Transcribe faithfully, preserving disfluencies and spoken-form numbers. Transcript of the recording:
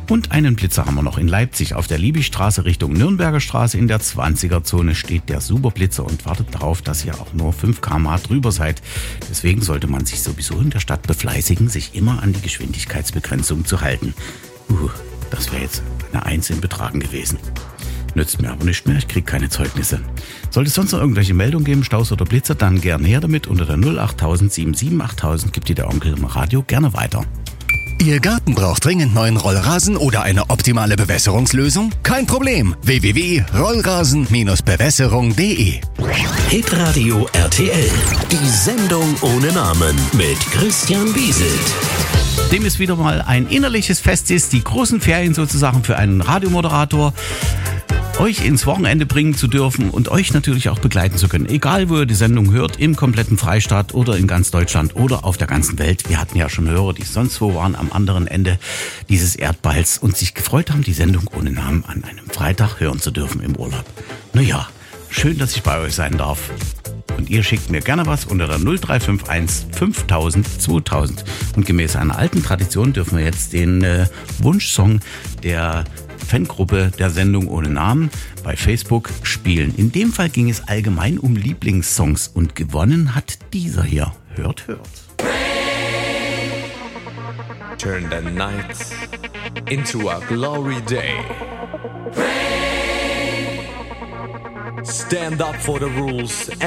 Und einen Blitzer haben wir noch in Leipzig. Auf der Liebigstraße Richtung Nürnberger Straße in der zwanziger-Zone steht der Superblitzer und wartet darauf, dass ihr auch nur fünf Kilometer pro Stunde drüber seid. Deswegen sollte man sich sowieso in der Stadt befleißigen, sich immer an die Geschwindigkeitsbegrenzung zu halten. Uh, das wäre jetzt eine Eins in Betragen gewesen. Nützt mir aber nicht mehr, ich kriege keine Zeugnisse. Sollte es sonst noch irgendwelche Meldungen geben, Staus oder Blitzer, dann gern her damit unter der null acht null sieben sieben achttausend gibt dir der Onkel im Radio gerne weiter. Ihr Garten braucht dringend neuen Rollrasen oder eine optimale Bewässerungslösung? Kein Problem. w w w punkt rollrasen bewässerung punkt d e Hitradio R T L. Die Sendung ohne Namen mit Christian Bieselt. Dem ist wieder mal ein innerliches Fest ist, die großen Ferien sozusagen für einen Radiomoderator, euch ins Wochenende bringen zu dürfen und euch natürlich auch begleiten zu können. Egal, wo ihr die Sendung hört, im kompletten Freistaat oder in ganz Deutschland oder auf der ganzen Welt. Wir hatten ja schon Hörer, die sonst wo waren am anderen Ende dieses Erdballs und sich gefreut haben, die Sendung ohne Namen an einem Freitag hören zu dürfen im Urlaub. Naja, schön, dass ich bei euch sein darf. Und ihr schickt mir gerne was unter der null drei fünf eins fünftausend zweitausend. Und gemäß einer alten Tradition dürfen wir jetzt den äh, Wunschsong der Fangruppe der Sendung ohne Namen bei Facebook spielen. In dem Fall ging es allgemein um Lieblingssongs und gewonnen hat dieser hier. Hört, hört. Turn the night into a glory day. Stand up for the rules